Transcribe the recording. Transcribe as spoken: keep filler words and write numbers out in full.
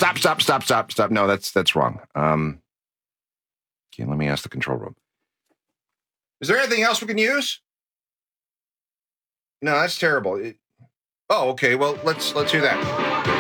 stop, stop, stop, stop, stop. No, that's that's wrong. Um, okay, let me ask the control room. Is there anything else we can use? No, that's terrible. It, oh, okay. Well, let's let's do that.